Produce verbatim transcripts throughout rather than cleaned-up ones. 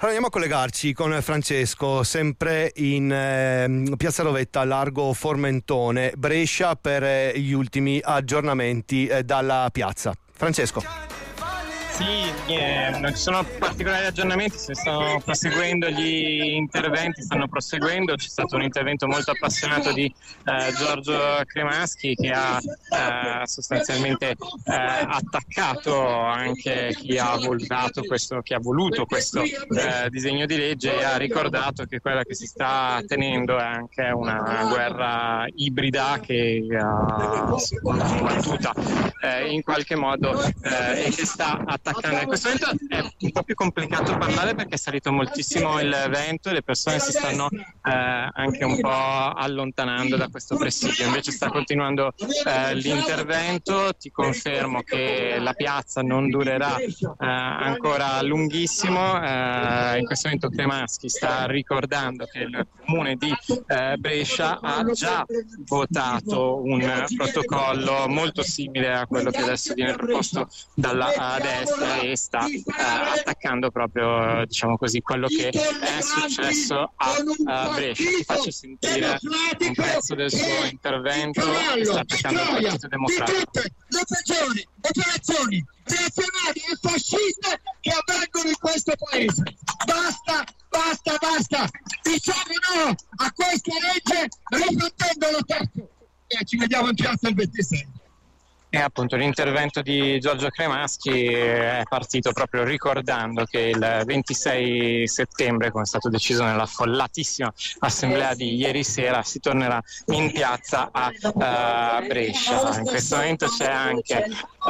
andiamo a collegarci con Francesco, sempre in eh, Piazza Rovetta, largo Formentone, Brescia, per eh, gli ultimi aggiornamenti eh, dalla piazza. Francesco. Sì, eh, non ci sono particolari aggiornamenti, si stanno proseguendo gli interventi, stanno proseguendo. C'è stato un intervento molto appassionato di eh, Giorgio Cremaschi, che ha eh, sostanzialmente eh, attaccato anche chi ha voluto questo, chi ha voluto questo eh, disegno di legge, e ha ricordato che quella che si sta tenendo è anche una guerra ibrida che ha combattuta eh, in qualche modo eh, e che sta attaccando. In questo momento è un po' più complicato parlare perché è salito moltissimo il vento e le persone si stanno eh, anche un po' allontanando da questo presidio. Invece sta continuando eh, l'intervento. Ti confermo che la piazza non durerà eh, ancora lunghissimo. Eh, in questo momento Cremaschi sta ricordando che il comune di eh, Brescia ha già votato un protocollo molto simile a quello che adesso viene proposto dalla destra, e sta eh, attaccando proprio, diciamo così, quello che è successo a, a Brescia. Ti faccio sentire un pezzo del suo intervento che sta attaccando il Partito Democratico. Le peggiori operazioni reazionarie e fasciste che avvengono in questo paese. Basta, basta, basta. Diciamo no a questa legge riflettendo lo testo. E ci vediamo in piazza il ventisei. E appunto l'intervento di Giorgio Cremaschi è partito proprio ricordando che il ventisei settembre, come è stato deciso nella follatissima assemblea di ieri sera, si tornerà in piazza a uh, Brescia. In questo momento c'è anche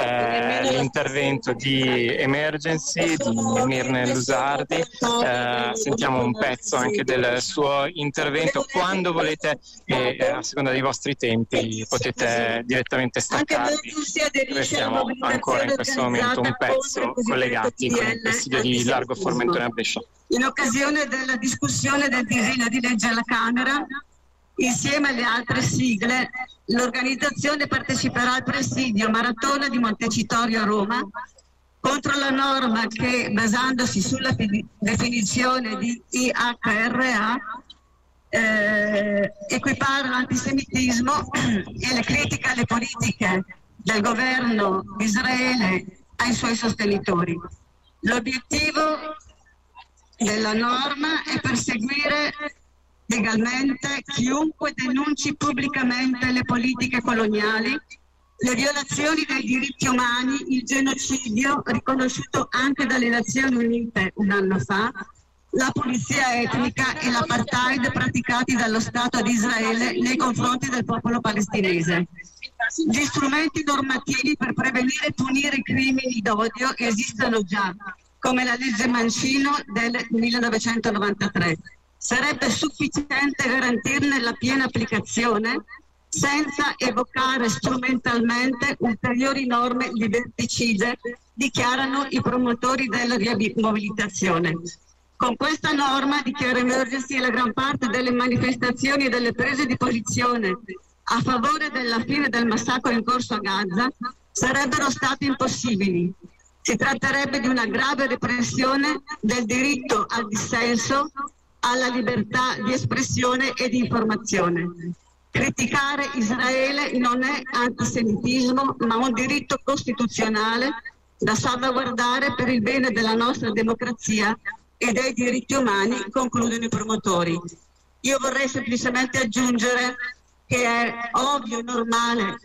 eh, l'intervento di Emergency di Mirne Lusardi. Eh, sentiamo un pezzo anche del suo intervento. Quando volete, e eh, a seconda dei vostri tempi, potete direttamente staccarvi. Restiamo ancora in questo momento un pezzo collegati con il presidio di Largo Formentone a Brescia. In occasione della discussione del disegno di legge alla Camera, insieme alle altre sigle, l'organizzazione parteciperà al presidio Maratona di Montecitorio a Roma contro la norma che, basandosi sulla definizione di I H R A, eh, equipara l'antisemitismo e le critiche alle politiche del governo di Israele ai suoi sostenitori. L'obiettivo della norma è perseguire legalmente chiunque denunci pubblicamente le politiche coloniali, le violazioni dei diritti umani, il genocidio riconosciuto anche dalle Nazioni Unite un anno fa, la pulizia etnica e l'apartheid praticati dallo Stato di Israele nei confronti del popolo palestinese. Gli strumenti normativi per prevenire e punire i crimini d'odio esistono già, come la legge Mancino del millenovecentonovantatré. Sarebbe sufficiente garantirne la piena applicazione senza evocare strumentalmente ulteriori norme liberticide, dichiarano i promotori della riabilitazione. Con questa norma dichiara Emergency la gran parte delle manifestazioni e delle prese di posizione a favore della fine del massacro in corso a Gaza sarebbero state impossibili. Si tratterebbe di una grave repressione del diritto al dissenso, alla libertà di espressione e di informazione. Criticare Israele non è antisemitismo, ma un diritto costituzionale da salvaguardare per il bene della nostra democrazia e dei diritti umani, concludono i promotori. Io vorrei semplicemente aggiungere che è ovvio e normale,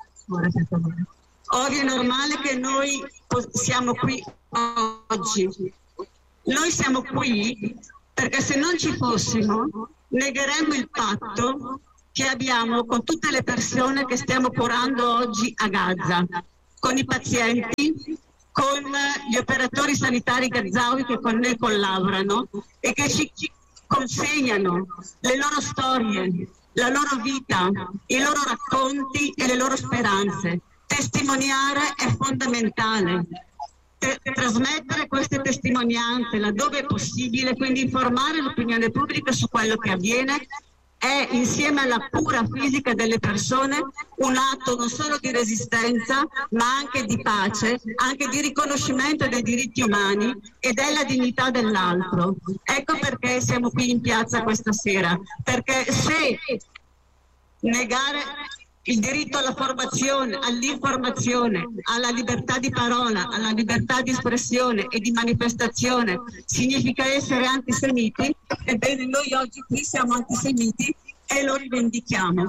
ovvio e normale che noi siamo qui oggi. Noi siamo qui perché se non ci fossimo negheremmo il patto che abbiamo con tutte le persone che stiamo curando oggi a Gaza, con i pazienti, con gli operatori sanitari gazawi che con noi collaborano e che ci consegnano le loro storie, la loro vita, i loro racconti e le loro speranze. Testimoniare è fondamentale. Te- trasmettere queste testimonianze laddove è possibile, quindi informare l'opinione pubblica su quello che avviene, è, insieme alla cura fisica delle persone, un atto non solo di resistenza, ma anche di pace, anche di riconoscimento dei diritti umani e della dignità dell'altro. Ecco perché siamo qui in piazza questa sera, perché se negare il diritto alla formazione, all'informazione, alla libertà di parola, alla libertà di espressione e di manifestazione significa essere antisemiti, ebbene noi oggi qui siamo antisemiti e lo rivendichiamo.